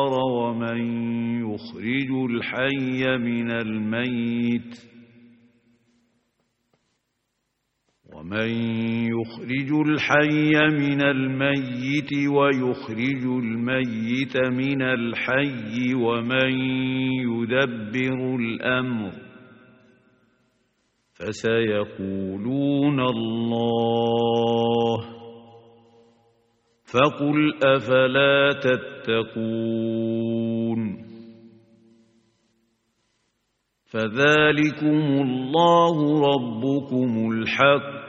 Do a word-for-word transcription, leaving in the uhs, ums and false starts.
ومن يخرج الحي من الميت ومن يخرج الحي من الميت ويخرج الميت من الحي ومن يدبر الأمر فسيقولون الله فقل أفلا تتقون فذلكم الله ربكم الحق